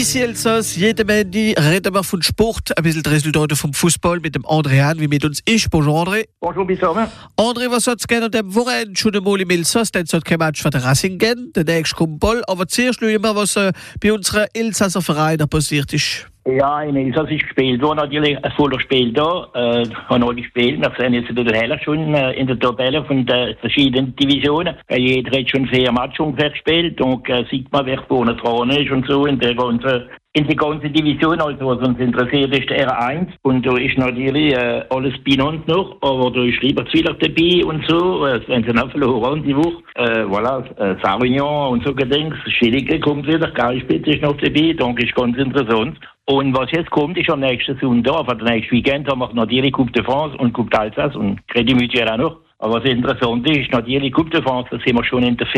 Ici Elsass, jeden Montag reden wir von Sport, ein bisschen die Resultate vom Fußball mit dem André Hahn, wie mit uns ist. Bonjour André. Bonjour zusammen. André, was hat es gerne an dem Wochenende schon einmal im Elsass? Dann soll kein Match für den Racing geben, der nächste kommt bald. Aber zuerst schauen wir mal, was bei unseren Elsasser Vereinen passiert ist. Ja, in Elsass ist gespielt worden, natürlich ein voller Spiel da. Haben alle gespielt. Wir sehen jetzt wieder heller schon in der Tabelle von den verschiedenen Divisionen. Jeder hat schon 4 Matches ungefähr gespielt und sieht man, wer vorne dran ist und so in die ganze Division. Also was uns interessiert ist der R1 und da ist natürlich alles benannt noch, aber da ist lieber Zwiller dabei und so, wenn sie noch verloren die Woche. Voilà, Sarignon und so Gedings, Schillige kommt wieder, Geilspitz ist noch dabei, donc ist ganz interessant. Und was jetzt kommt, ist am nächsten Sonntag, aber am nächsten Weekend haben wir natürlich Coupe de France und Coupe d'Alsace und Crédit Mutuel auch noch. Aber was interessant ist, natürlich Coupe de France, da sind wir schon im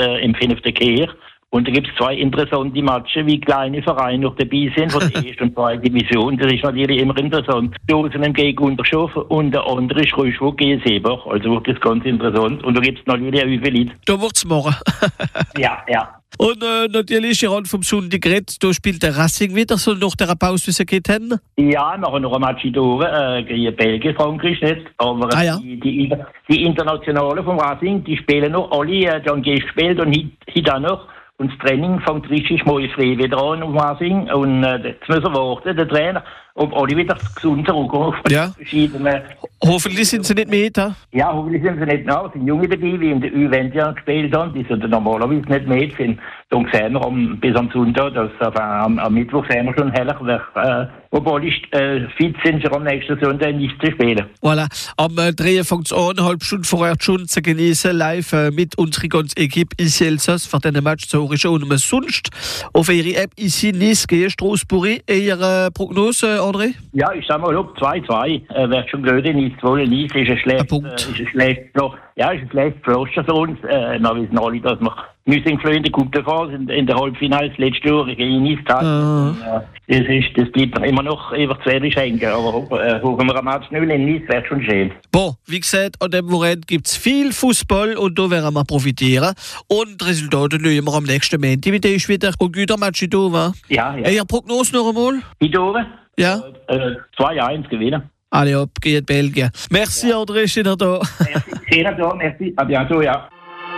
5. Kehr. Und da gibt es 2 interessante Matches, wie kleine Vereine noch dabei sind von der 1. und 2. Division. Das ist natürlich immer interessant. Dosen gegen Unterschofen und der andere ist Röschwog gegen Seebach. Also wird das ganz interessant. Und da gibt es natürlich auch viele Leute. Da wird's morgen. Ja. Und natürlich, ihr habt vom Sonntag geredet, da spielt der Racing wieder, so nach der Pause, wie sie geht haben. Ja, wir haben noch ein Match gegen Belgien, Frankreich nicht. Aber die Internationalen vom Racing, die spielen noch alle, die haben gespielt und heute auch noch. Und das Training fängt richtig mal frei wieder an auf Racing. Und jetzt müssen wir warten, der Trainer, ob alle wieder gesund zurückkommen. Ja. Hoffentlich sind sie nicht mit, ha? Ja, hoffentlich sind sie nicht nach. Es sind Junge dabei, wie in der U20 gespielt haben, die sind normalerweise nicht mit sind. Dann sehen wir bis am Sonntag, am Mittwoch sehen wir schon heller, obwohl fit sind, schon am nächsten Sonntag nicht zu spielen. Voilà. Am 3 fängt es an, eine halbe Stunde vorher schon zu genießen, live mit unserer ganzen Equipe Ici Elsass für diesen Match zu hören. Und sonst auf ihre App Ici Nice gegen Strasbourg. Ihre Prognose, André? Ja, ich sag mal, 2-2. Wäre schon blöd, Nice ist ein schlecht Pflaster für uns. Wir wissen alle, dass wir müssen in der Coupe de France in der Halbfinale letzte Jahr gegen Nice hatten. Das bleibt immer noch über 2 hängen. Aber hoffen wir am Match 0 in Nice, wäre schon schön. Bon, wie gesagt, an dem Wochenende gibt es viel Fußball und da werden wir profitieren. Und die Resultate schauen wir am nächsten Montag. Mit dem ist wieder ein guter Match in Dover. Ja. Ihre Prognose noch einmal? In Dover? Ja. 2-1 gewinnen. Allez hop, geht Belgien. Merci André, schöner da. Merci. À bientôt, ja.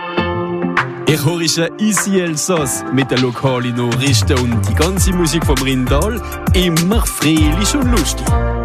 Ich höre Ici Elsass mit den lokalen Nachrichten und die ganze Musik vom Rindal. Immer fröhlich und lustig.